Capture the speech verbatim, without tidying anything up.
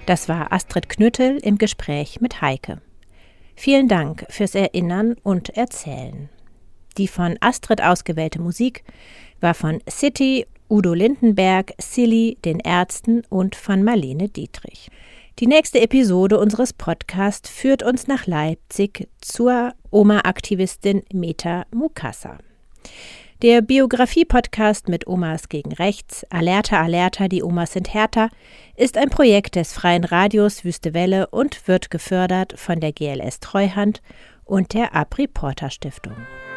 Das war Astrid Knüttel im Gespräch mit Heike. Vielen Dank fürs Erinnern und Erzählen. Die von Astrid ausgewählte Musik war von City, Udo Lindenberg, Silly, den Ärzten und von Marlene Dietrich. Die nächste Episode unseres Podcasts führt uns nach Leipzig zur Oma-Aktivistin Meta Mukasa. Der Biografie-Podcast mit Omas gegen Rechts, Alerta, Alerta, die Omas sind härter, ist ein Projekt des Freien Radios Wüste Welle und wird gefördert von der G L S Treuhand und der Apri-Porter Stiftung.